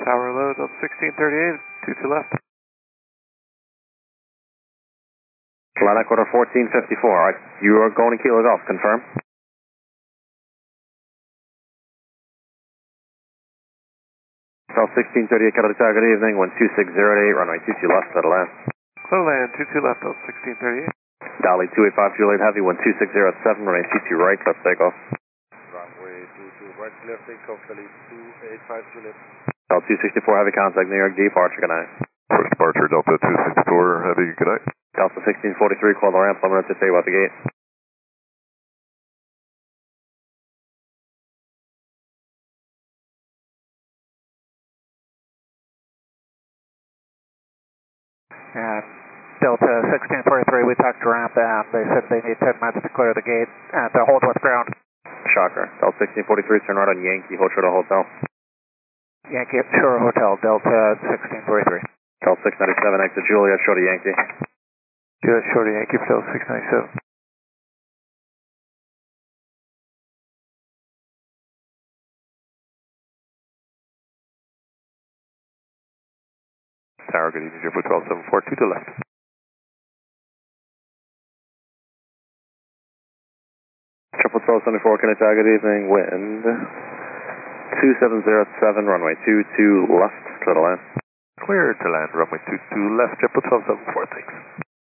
Tower low, Delta 1638, 22 left. Atlanta quarter 1454. Alright, you are going to Kilo Golf, confirm? South 1638, Carolina, good evening, 12608, runway 22 left, settle in. Low land, 22 left, Delta 1638. Dolly 285, Juliet Heavy, 12607, runway 22 right, clear for takeoff. Runway 22 right, clear for takeoff, Dolly 285, Juliet. Delta 264 Heavy, contact New York, departure, good night. First departure, Delta 264 Heavy, good night. Delta 1643, call the ramp, let me know what to say about the gate. And Delta 1643, we talked to ramp and they said they need 10 minutes to clear the gate and to hold with ground. Shocker. Delta 1643, turn right on Yankee, Hotel Hotel. Yankee Shore Hotel, Delta 1643. Delta 697, exit Juliet, short of Yankee. Juliet, short of Yankee, Delta 697. Tower, good evening, Jeffrey 12742 to left. Triple 1274, Canada, good evening, wind 2707, runway 22 left, to the land. Clear to land, runway 22 left, Triple 1274, thanks.